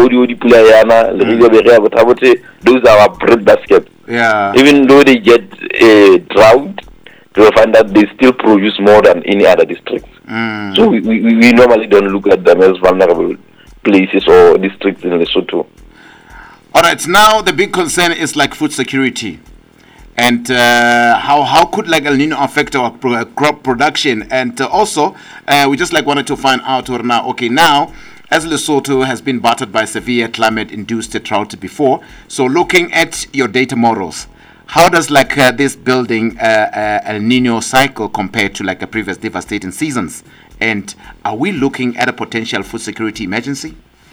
Odi Pulayana, those are our bread baskets. Yeah. Even though they get a drought, you'll find that they still produce more than any other districts. So we normally don't look at them as vulnerable places or districts in Lesotho. All right, now the big concern is like food security. And how could like El Nino affect our crop production? And also, we just like wanted to find out now, okay, now, as Lesotho has been battered by severe climate-induced drought before, so looking at your data models, how does like this building El Nino cycle compare to like a previous devastating seasons? And are we looking at a potential food security emergency?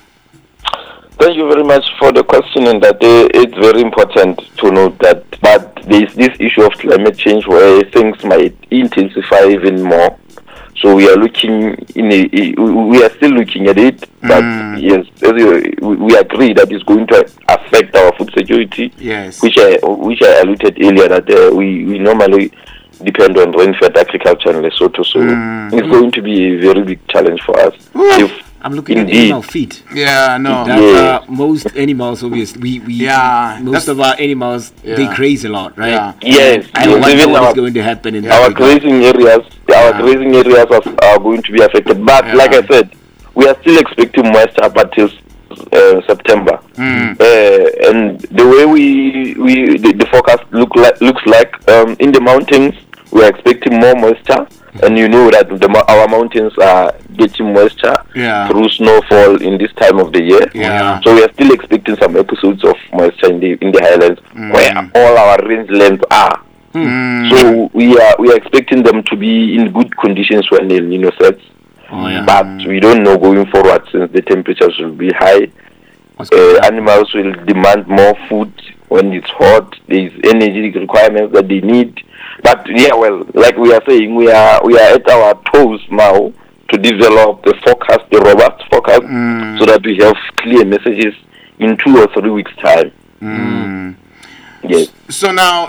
Thank you very much for the question, and that it's very important to note that. But there's this issue of climate change where things might intensify even more. So we are looking we are still looking at it, but yes, we agree that it's going to affect our food security. Yes, which I alluded earlier that we normally depend on rain-fed agriculture in Lesotho, so it's going to be a very big challenge for us. I'm looking at animal feed. Yeah, no. Most animals, obviously, most of our animals, they graze a lot, right? Yeah. Yes. I don't know what is going to happen in our grazing areas. Our grazing areas are going to be affected. But like I said, we are still expecting moisture up until September. And the way the forecast looks like in the mountains, we are expecting more moisture. And you know that our mountains are getting moisture through snowfall in this time of the year. Yeah. So we are still expecting some episodes of moisture in the highlands where all our rangelands are. So we are expecting them to be in good conditions when El Nino sets. But we don't know going forward, since the temperatures will be high. Animals will demand more food when it's hot. There's energy requirements that they need. But like we are saying, we are at our toes now to develop the forecast, the robust forecast, so that we have clear messages in 2 or 3 weeks' time. Yes. So now,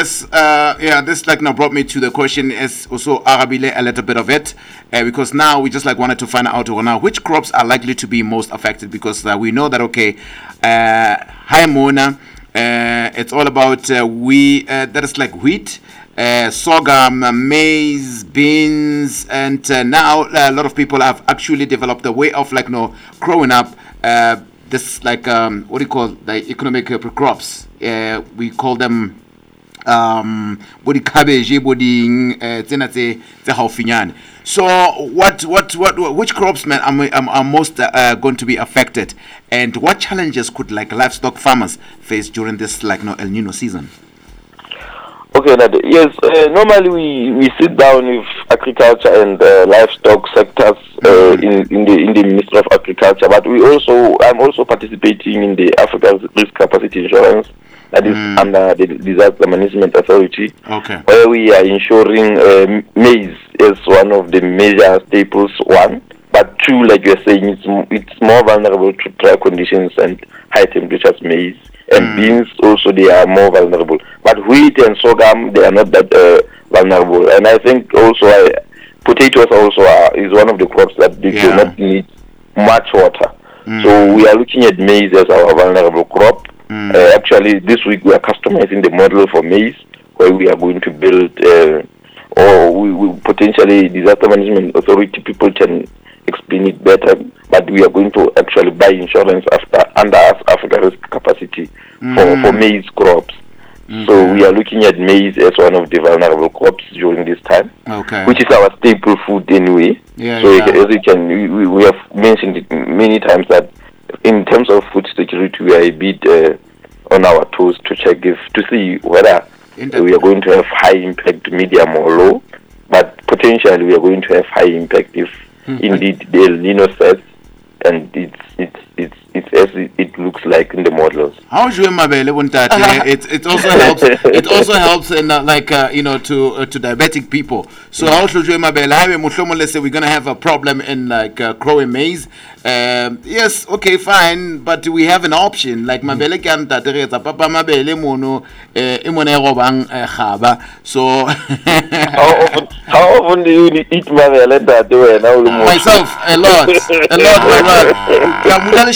this like now brought me to the question is also Arabile a little bit of it, because now we just like wanted to find out now which crops are likely to be most affected, because we know that High Mona, it's all about that is like wheat, sorghum, maize, beans, and now a lot of people have actually developed a way of like growing up this like what do you call the economic crops? We call them body cabbage, body tsena. So which crops, man, are most going to be affected, and what challenges could like livestock farmers face during this like El Nino season? Okay, yes. Normally we sit down with agriculture and livestock sectors in the Ministry of Agriculture, but I'm also participating in the Africa Risk Capacity Insurance that is under the Disaster Management Authority, where we are insuring maize as one of the major staples. One, but two, like you're saying, it's more vulnerable to dry conditions and high temperatures. Maize. And beans also, they are more vulnerable. But wheat and sorghum, they are not that vulnerable. And I think also potatoes also is one of the crops that they do not need much water. So we are looking at maize as our vulnerable crop. Actually, this week we are customizing the model for maize, where we are going to build, or we potentially, Disaster Management Authority people can explain it better, but we are going to actually buy insurance under Africa Risk Capacity for maize crops. So we are looking at maize as one of the vulnerable crops during this time, which is our staple food anyway. As we have mentioned it many times that in terms of food security, we are a bit on our toes to see whether we are going to have high impact, medium or low, but potentially we are going to have high impact if indeed the El Nino sets, and it's as it looks like in the models. How should it also helps. It also helps in to diabetic people. So how should let's say we're gonna have a problem in like growing maize. Yes, okay, fine, but we have an option like mabele can papa mabele mono so how often do you eat mabele that way now? Myself a lot.